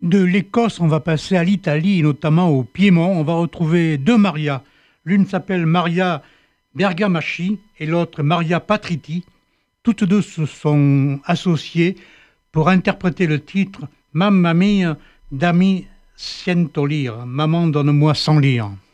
De l'Écosse, on va passer à l'Italie, et notamment au Piémont. On va retrouver deux Maria. L'une s'appelle Maria Bergamaschi et l'autre Maria Patriti. Toutes deux se sont associées pour interpréter le titre Mamma mia, dammi cento lire. Maman, donne-moi 100 lire.